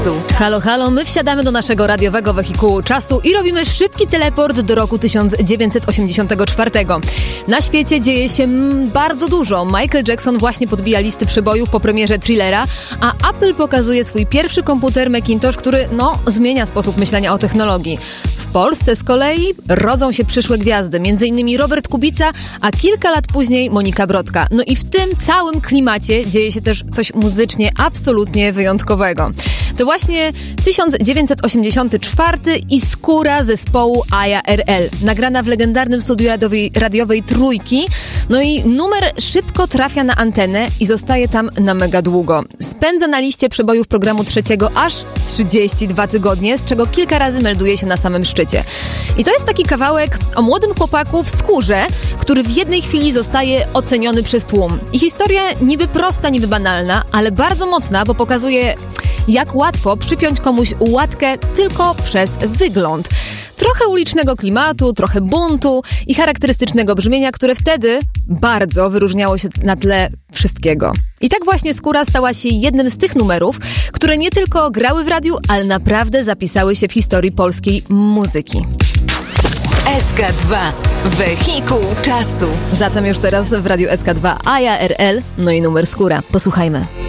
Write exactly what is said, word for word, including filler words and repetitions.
Halo, halo, my wsiadamy do naszego radiowego wehikułu czasu i robimy szybki teleport do roku tysiąc dziewięćset osiemdziesiątego czwartego. Na świecie dzieje się mm, bardzo dużo. Michael Jackson właśnie podbija listy przebojów po premierze Thrillera, a Apple pokazuje swój pierwszy komputer Macintosh, który, no, zmienia sposób myślenia o technologii. W Polsce z kolei rodzą się przyszłe gwiazdy, między innymi Robert Kubica, a kilka lat później Monika Brodka. No i w tym całym klimacie dzieje się też coś muzycznie absolutnie wyjątkowego. To właśnie tysiąc dziewięćset osiemdziesiąty czwarty i Skóra zespołu Aja R L, nagrana w legendarnym studiu radiowej, radiowej Trójki. No i numer szybko trafia na antenę i zostaje tam na mega długo. Spędza na liście przebojów programu trzeciego aż trzydzieści dwa tygodnie, z czego kilka razy melduje się na samym szczycie. I to jest taki kawałek o młodym chłopaku w skórze, który w jednej chwili zostaje oceniony przez tłum. I historia niby prosta, niby banalna, ale bardzo mocna, bo pokazuje, jak łatwo przypiąć komuś łatkę tylko przez wygląd. Trochę ulicznego klimatu, trochę buntu i charakterystycznego brzmienia, które wtedy bardzo wyróżniało się na tle wszystkiego. I tak właśnie Skóra stała się jednym z tych numerów, które nie tylko grały w radiu, ale naprawdę zapisały się w historii polskiej muzyki. S K dwa. Wehikuł czasu. Zatem już teraz w Radiu S K dwa Aja R L, no i numer Skóra. Posłuchajmy.